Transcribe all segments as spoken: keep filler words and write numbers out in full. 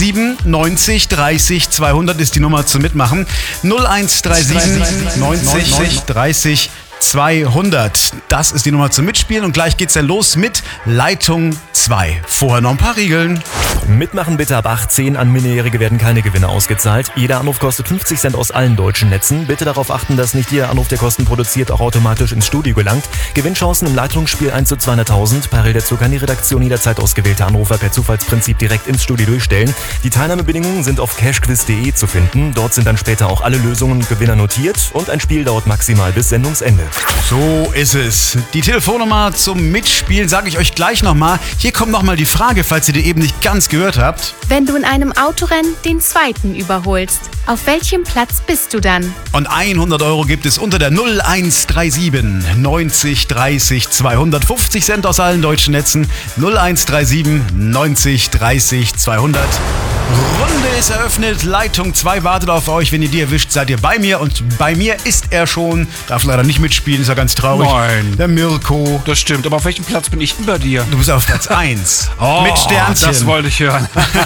sieben neunzig dreißig zweihundert ist die Nummer zum Mitmachen. null eins drei sieben neunzig dreißig zweihundert. Das ist die Nummer zum Mitspielen und gleich geht's dann los mit Leitung zwei. Vorher noch ein paar Regeln. Mitmachen bitte ab achtzehn. An Minderjährige werden keine Gewinne ausgezahlt. Jeder Anruf kostet fünfzig Cent aus allen deutschen Netzen. Bitte darauf achten, dass nicht jeder Anruf, der Kosten produziert, auch automatisch ins Studio gelangt. Gewinnchancen im Leitungsspiel eins zu zweihunderttausend. Parallel dazu kann die Redaktion jederzeit ausgewählte Anrufer per Zufallsprinzip direkt ins Studio durchstellen. Die Teilnahmebedingungen sind auf cashquiz punkt de zu finden. Dort sind dann später auch alle Lösungen und Gewinner notiert. Und ein Spiel dauert maximal bis Sendungsende. So ist es. Die Telefonnummer zum Mitspielen sage ich euch gleich nochmal. Hier kommt nochmal die Frage, falls ihr die eben nicht ganz gehört habt. Wenn du in einem Autorennen den zweiten überholst, auf welchem Platz bist du dann? Und hundert Euro gibt es unter der null eins drei sieben neunzig dreißig zweihundert. fünfzig Cent aus allen deutschen Netzen. null eins drei sieben neunzig dreißig zweihundert. Runde ist eröffnet. Leitung zwei wartet auf euch. Wenn ihr die erwischt, seid ihr bei mir. Und bei mir ist er schon. Darf leider nicht mitspielen, ist ja ganz traurig. Nein. Der Mirko. Das stimmt, aber auf welchem Platz bin ich denn bei dir? Du bist auf Platz eins. Oh, mit Sternchen. Das wollte ich hören.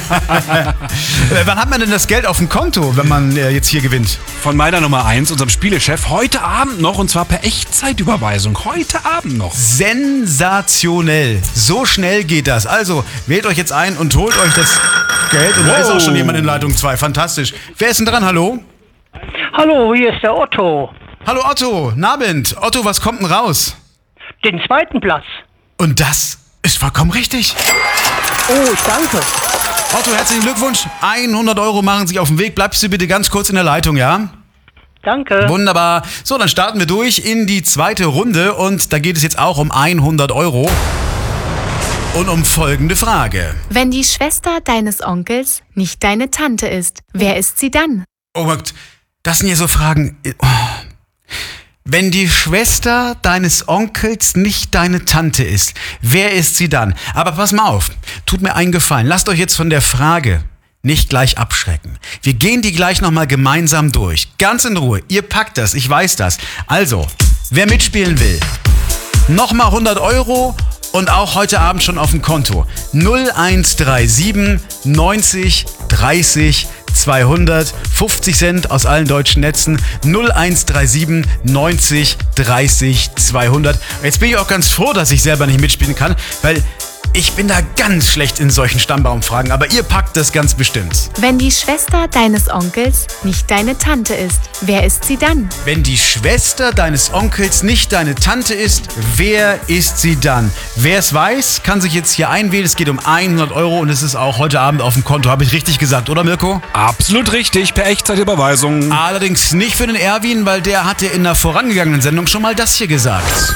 Wann hat man denn das Geld auf dem Konto, wenn man äh, jetzt hier gewinnt? Von meiner Nummer eins, unserem Spielechef, heute Abend noch, und zwar per Echtzeitüberweisung. Heute Abend noch. Sensationell. So schnell geht das. Also, wählt euch jetzt ein und holt euch das Geld. Und da ist auch schon jemand in Leitung zwei. Fantastisch. Wer ist denn dran? Hallo? Hallo, hier ist der Otto. Hallo Otto. Nabend. Otto, was kommt denn raus? Den zweiten Platz. Und das ist vollkommen richtig. Oh, ich danke. Otto, herzlichen Glückwunsch. hundert Euro machen sich auf den Weg. Bleibst du bitte ganz kurz in der Leitung, ja? Danke. Wunderbar. So, dann starten wir durch in die zweite Runde. Und da geht es jetzt auch um hundert Euro. Und um folgende Frage. Wenn die Schwester deines Onkels nicht deine Tante ist, wer ist sie dann? Oh Gott, das sind ja so Fragen. Oh. Wenn die Schwester deines Onkels nicht deine Tante ist, wer ist sie dann? Aber pass mal auf, tut mir einen Gefallen. Lasst euch jetzt von der Frage nicht gleich abschrecken. Wir gehen die gleich nochmal gemeinsam durch. Ganz in Ruhe, ihr packt das, ich weiß das. Also, wer mitspielen will, nochmal hundert Euro. Und auch heute Abend schon auf dem Konto. null eins drei sieben neunzig dreißig zweihundert. fünfzig Cent aus allen deutschen Netzen. null eins drei sieben neunzig dreißig zweihundert. Jetzt bin ich auch ganz froh, dass ich selber nicht mitspielen kann, weil ich bin da ganz schlecht in solchen Stammbaumfragen, aber ihr packt das ganz bestimmt. Wenn die Schwester deines Onkels nicht deine Tante ist, wer ist sie dann? Wenn die Schwester deines Onkels nicht deine Tante ist, wer ist sie dann? Wer es weiß, kann sich jetzt hier einwählen. Es geht um hundert Euro und es ist auch heute Abend auf dem Konto. Habe ich richtig gesagt, oder Mirko? Absolut richtig, per Echtzeitüberweisung. Allerdings nicht für den Erwin, weil der hatte in der vorangegangenen Sendung schon mal das hier gesagt.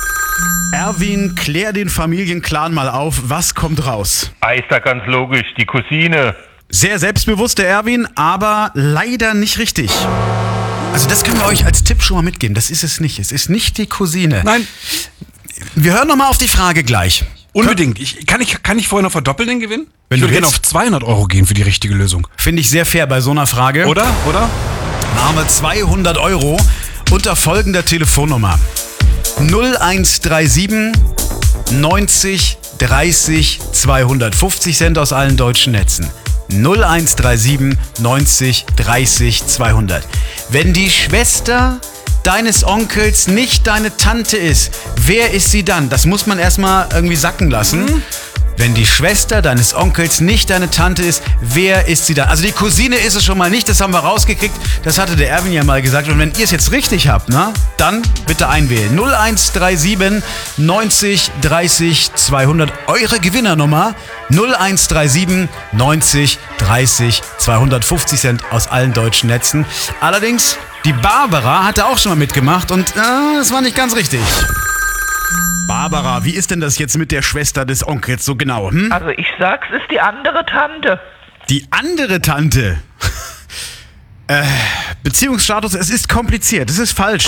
Erwin, klär den Familienclan mal auf. Was kommt raus? Ah, ist da ganz logisch, die Cousine. Sehr selbstbewusst, der Erwin, aber leider nicht richtig. Also das können wir euch als Tipp schon mal mitgeben. Das ist es nicht. Es ist nicht die Cousine. Nein. Wir hören nochmal auf die Frage gleich. Unbedingt. Ich, kann, ich, kann ich vorher noch verdoppeln den Gewinn? Wenn ich du würde gerne willst. auf zweihundert Euro gehen für die richtige Lösung. Finde ich sehr fair bei so einer Frage. Oder? Oder? Dann haben wir zweihundert Euro unter folgender Telefonnummer. null eins drei sieben neunzig dreißig zweihundert. fünfzig Cent aus allen deutschen Netzen. null eins drei sieben neunzig dreißig zweihundert. Wenn die Schwester deines Onkels nicht deine Tante ist, wer ist sie dann? Das muss man erstmal irgendwie sacken lassen. Mhm. Wenn die Schwester deines Onkels nicht deine Tante ist, wer ist sie dann? Also die Cousine ist es schon mal nicht, das haben wir rausgekriegt. Das hatte der Erwin ja mal gesagt. Und wenn ihr es jetzt richtig habt, na, dann bitte einwählen. null eins drei sieben neunzig dreißig zweihundert. Eure Gewinnernummer null eins drei sieben neunzig dreißig zweihundert. fünfzig Cent aus allen deutschen Netzen. Allerdings, die Barbara hatte auch schon mal mitgemacht und äh, das war nicht ganz richtig. Barbara, wie ist denn das jetzt mit der Schwester des Onkels so genau? Hm? Also ich sag's, ist die andere Tante. Die andere Tante? äh, Beziehungsstatus, es ist kompliziert, es ist falsch.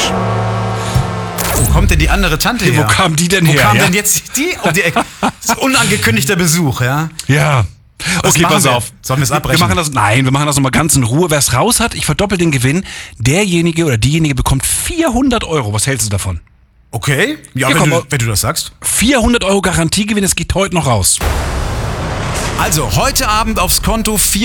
Wo kommt denn die andere Tante her? Wo kam die denn Wo her? kam ja? denn jetzt die um die Ecke? Das ist unangekündigter Besuch, ja? Ja. Was Okay, machen pass wir? auf. Sollen wir es Wir abbrechen? machen das, nein, wir machen das nochmal ganz in Ruhe. Wer es raus hat, ich verdoppel den Gewinn. Derjenige oder diejenige bekommt vierhundert Euro. Was hältst du davon? Okay, ja, Ja, wenn, komm, du, wenn du das sagst. vierhundert Euro Garantiegewinn, es geht heute noch raus. Also, heute Abend aufs Konto